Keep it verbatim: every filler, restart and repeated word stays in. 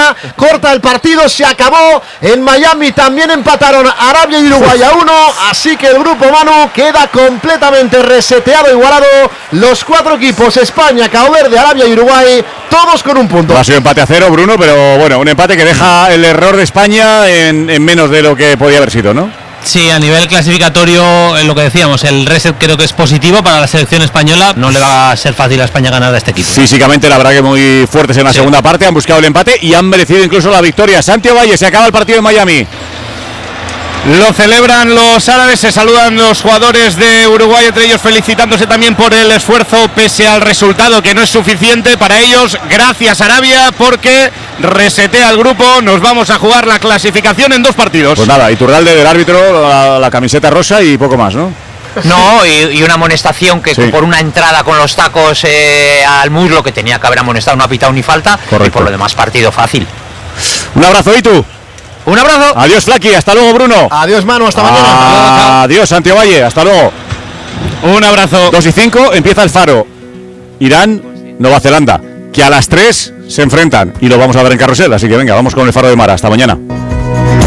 España corta el partido, se acabó. En Miami también empataron Arabia y Uruguay a uno, así que el grupo Manu queda completamente reseteado, igualado. Los cuatro equipos, España, Cabo Verde, Arabia y Uruguay, todos con un punto. Ha sido empate a cero, Bruno, pero bueno, un empate que deja el error de España en, en menos de lo que podía haber sido, ¿no? Sí, a nivel clasificatorio, lo que decíamos, el reset creo que es positivo para la selección española. No le va a ser fácil a España ganar a este equipo. Físicamente, la verdad que muy fuertes en la sí. segunda parte, han buscado el empate y han merecido incluso la victoria. Santiago Valle, se acaba el partido en Miami. Lo celebran los árabes, se saludan los jugadores de Uruguay, entre ellos felicitándose también por el esfuerzo pese al resultado que no es suficiente para ellos. Gracias Arabia, porque resetea el grupo, nos vamos a jugar la clasificación en dos partidos. Pues nada, Iturralde del árbitro, la, la camiseta rosa y poco más, ¿no? No, y, y una amonestación que sí. por una entrada con los tacos eh, al muslo, que tenía que haber amonestado, no ha pitado ni falta. Correcto. Y por lo demás partido fácil. Un abrazo, Itu. Un abrazo. Adiós, Flaqui. Hasta luego, Bruno. Adiós, Manu. Hasta ah, mañana. Adiós, Santiago Valle. Hasta luego. Un abrazo. dos y cinco empieza el Faro. Irán, Nueva Zelanda. Que a las tres se enfrentan. Y lo vamos a ver en Carrusel. Así que venga, vamos con el Faro de Mara. Hasta mañana.